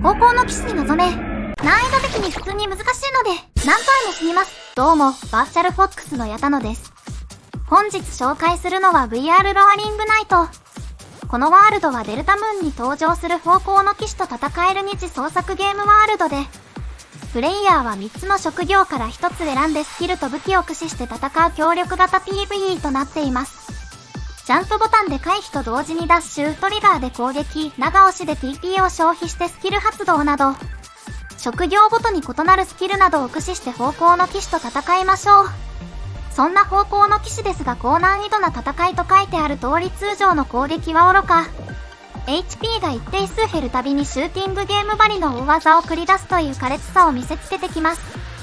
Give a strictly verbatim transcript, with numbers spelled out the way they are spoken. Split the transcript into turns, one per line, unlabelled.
方向の騎士に臨め。難易度的に普通に難しいので、何回も死にます。どうも、バーチャルフォックスの矢田野です。本日紹介するのは ブイアール ロアリングナイト。このワールドはデルタムーンに登場する方向の騎士と戦える二次創作ゲームワールドで、プレイヤーはみっつの職業からひとつ選んでスキルと武器を駆使して戦う協力型 ピーブイイー となっています。ジャンプボタンで回避と同時にダッシュ、トリガーで攻撃、長押しで ティーピー を消費してスキル発動など、職業ごとに異なるスキルなどを駆使して方向の騎士と戦いましょう。そんな方向の騎士ですが高難易度な戦いと書いてある通り通常の攻撃は愚か。エイチピー が一定数減るたびにシューティングゲームばりの大技を繰り出すという苛烈さを見せつけてきます。